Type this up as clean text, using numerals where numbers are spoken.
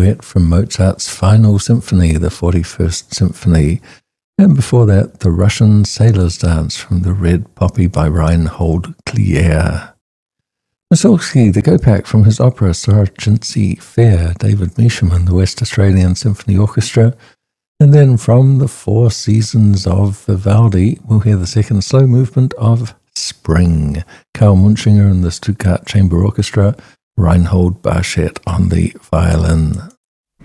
duet from Mozart's Final Symphony, the 41st Symphony. And before that, the Russian Sailor's Dance from the Red Poppy by Reinhold Klier. Mussorgsky, the Gopak from his opera Saracensi Fair, David Measham and the West Australian Symphony Orchestra. And then from the Four Seasons of Vivaldi, we'll hear the second slow movement of Spring. Karl Munchinger and the Stuttgart Chamber Orchestra, Reinhold Barschet on the violin.